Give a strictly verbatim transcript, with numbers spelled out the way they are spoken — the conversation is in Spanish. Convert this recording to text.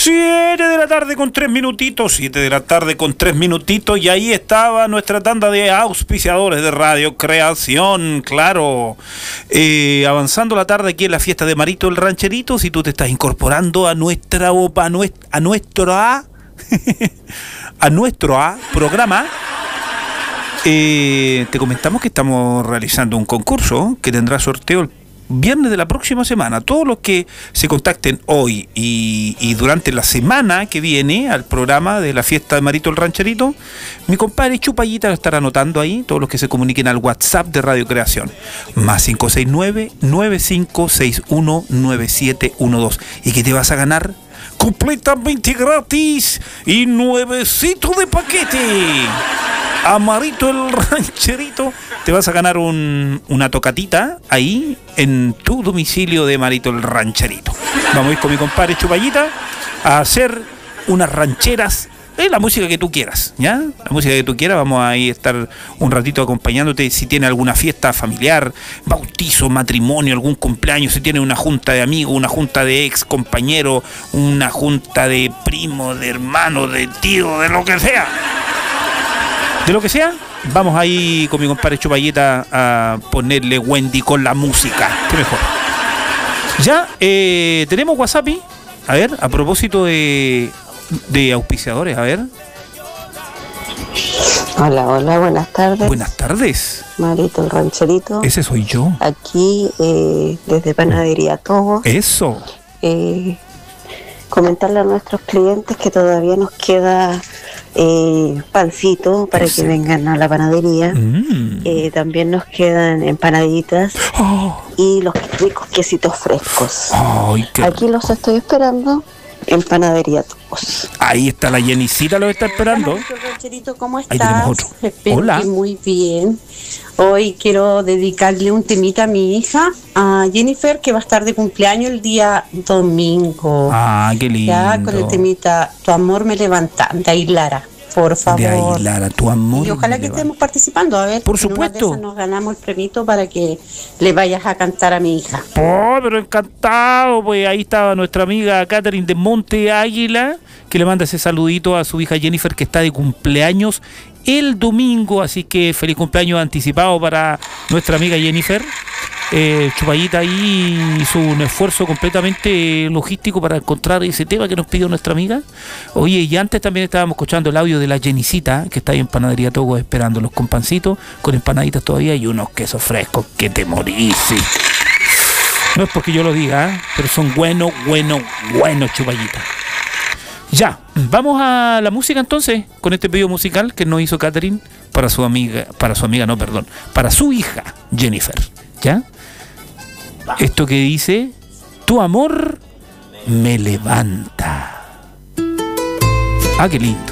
Siete de la tarde con tres minutitos, siete de la tarde con tres minutitos, y ahí estaba nuestra tanda de auspiciadores de Radio Creación, claro. Eh, avanzando la tarde aquí en la fiesta de Marito el Rancherito, si tú te estás incorporando a nuestra a nuestro a nuestro a, a nuestro a programa, eh, te comentamos que estamos realizando un concurso que tendrá sorteo el viernes de la próxima semana. Todos los que se contacten hoy y, y durante la semana que viene al programa de la fiesta de Marito el Rancherito, mi compadre Chupallita lo estará anotando ahí. Todos los que se comuniquen al WhatsApp de Radio Creación, más cinco seis nueve, nueve cinco seis uno, nueve siete uno dos, y que te vas a ganar completamente gratis y nuevecito de paquete a Marito el Rancherito. Te vas a ganar un, una tocatita ahí en tu domicilio de Marito el Rancherito. Vamos a ir con mi compadre Chupallita a hacer unas rancheras, eh, la música que tú quieras, ¿ya? La música que tú quieras. Vamos a ir a estar un ratito acompañándote si tiene alguna fiesta familiar, bautizo, matrimonio, algún cumpleaños, si tiene una junta de amigos, una junta de ex compañeros, una junta de primos, de hermanos, de tíos, de lo que sea. De lo que sea, vamos ahí con mi compadre Chupallita a ponerle Wendy con la música. Qué mejor. Ya, eh, tenemos WhatsApp. A ver, a propósito de, de auspiciadores, a ver. Hola, hola, buenas tardes. Buenas tardes. Marito el Rancherito. Ese soy yo. Aquí, eh, desde Panadería Togo. Eso. Eh, comentarle a nuestros clientes que todavía nos queda eh, pancito para Ese. que vengan a la panadería. Mm. Eh, también nos quedan empanaditas oh. y los ricos quesitos frescos. Ay, Aquí los estoy esperando en Panadería Tocos. Ahí está la Jenicita, lo está esperando. Hola, Rancherito, ¿cómo estás? Ahí tenemos otro. Espero Hola. que muy bien. Hoy quiero dedicarle un temita a mi hija, a Jennifer, que va a estar de cumpleaños el día domingo. Ah, qué lindo. Ya, con el temita Tu amor me levanta, de Ailara, por favor. De Ailara, Tu amor. Y ojalá que estemos participando, a ver. Por supuesto. Una de esas nos ganamos el premito para que le vayas a cantar a mi hija. Oh, pero encantado, pues ahí estaba nuestra amiga Catherine de Monte Águila, que le manda ese saludito a su hija Jennifer, que está de cumpleaños el domingo, así que feliz cumpleaños anticipado para nuestra amiga Jennifer. Eh, Chupallita ahí hizo un esfuerzo completamente logístico para encontrar ese tema que nos pidió nuestra amiga. Oye, y antes también estábamos escuchando el audio de la Jenicita, que está ahí en Panadería Togo esperándolos con pancitos, con empanaditas todavía y unos quesos frescos que te morís. Sí. No es porque yo lo diga, ¿eh? Pero son buenos, buenos, buenos, Chupallita. Ya, vamos a la música entonces, con este pedido musical que nos hizo Catherine para su amiga, para su amiga, no, perdón, para su hija Jennifer, ¿ya? Esto que dice, Tu amor me levanta. Ah, qué lindo.